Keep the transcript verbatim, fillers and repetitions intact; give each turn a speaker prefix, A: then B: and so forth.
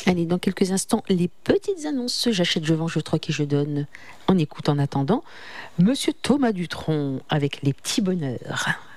A: Allez, dans quelques instants, les petites annonces. J'achète, je vends, je troque et je donne. On écoute en attendant Monsieur Thomas Dutronc avec les petits bonheurs.